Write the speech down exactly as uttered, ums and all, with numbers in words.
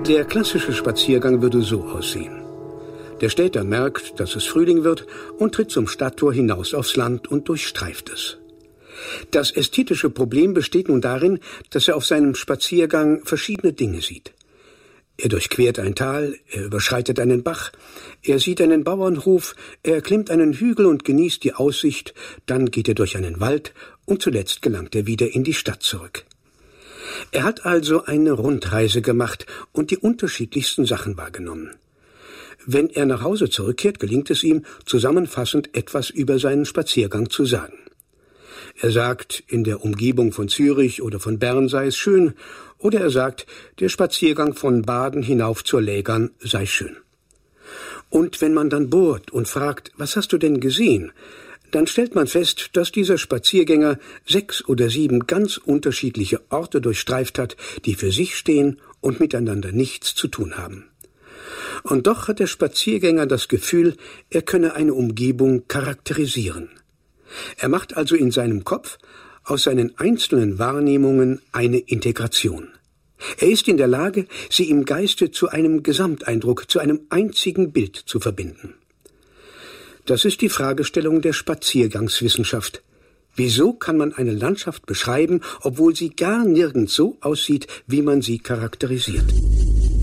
Der klassische Spaziergang würde so aussehen. Der Städter merkt, dass es Frühling wird und tritt zum Stadttor hinaus aufs Land und durchstreift es. Das ästhetische Problem besteht nun darin, dass er auf seinem Spaziergang verschiedene Dinge sieht. Er durchquert ein Tal, er überschreitet einen Bach, er sieht einen Bauernhof, er erklimmt einen Hügel und genießt die Aussicht, dann geht er durch einen Wald und zuletzt gelangt er wieder in die Stadt zurück. Er hat also eine Rundreise gemacht und die unterschiedlichsten Sachen wahrgenommen. Wenn er nach Hause zurückkehrt, gelingt es ihm, zusammenfassend etwas über seinen Spaziergang zu sagen. Er sagt, in der Umgebung von Zürich oder von Bern sei es schön, oder er sagt, der Spaziergang von Baden hinauf zur Lägern sei schön. Und wenn man dann bohrt und fragt, was hast du denn gesehen, dann stellt man fest, dass dieser Spaziergänger sechs oder sieben ganz unterschiedliche Orte durchstreift hat, die für sich stehen und miteinander nichts zu tun haben. Und doch hat der Spaziergänger das Gefühl, er könne eine Umgebung charakterisieren. Er macht also in seinem Kopf aus seinen einzelnen Wahrnehmungen eine Integration. Er ist in der Lage, sie im Geiste zu einem Gesamteindruck, zu einem einzigen Bild zu verbinden. Das ist die Fragestellung der Spaziergangswissenschaft. Wieso kann man eine Landschaft beschreiben, obwohl sie gar nirgends so aussieht, wie man sie charakterisiert?